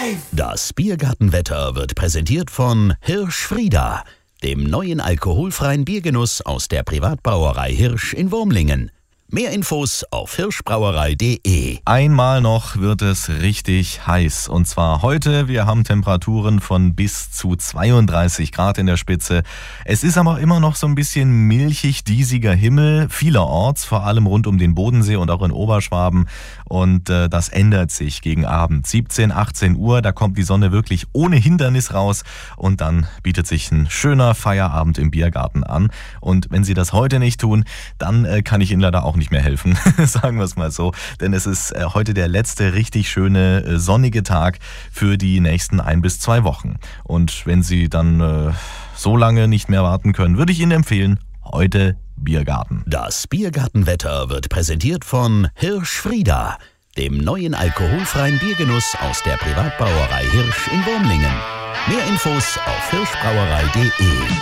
Das Biergartenwetter wird präsentiert von Hirsch-Frieda, dem neuen alkoholfreien Biergenuss aus der Privatbrauerei Hirsch in Wurmlingen. Mehr Infos auf hirschbrauerei.de. Einmal noch wird es richtig heiß. Und zwar heute. Wir haben Temperaturen von bis zu 32 Grad in der Spitze. Es ist aber immer noch so ein bisschen milchig, diesiger Himmel. Vielerorts, vor allem rund um den Bodensee und auch in Oberschwaben. Und das ändert sich gegen Abend. 17, 18 Uhr, da kommt die Sonne wirklich ohne Hindernis raus. Und dann bietet sich ein schöner Feierabend im Biergarten an. Und wenn Sie das heute nicht tun, dann kann ich Ihnen leider auch nicht mehr helfen, sagen wir es mal so, denn es ist heute der letzte richtig schöne sonnige Tag für die nächsten 1 bis 2 Wochen. Und wenn Sie dann so lange nicht mehr warten können, würde ich Ihnen empfehlen, heute Biergarten. Das Biergartenwetter wird präsentiert von Hirsch-Frieda, dem neuen alkoholfreien Biergenuss aus der Privatbrauerei Hirsch in Wurmlingen. Mehr Infos auf hirschbrauerei.de.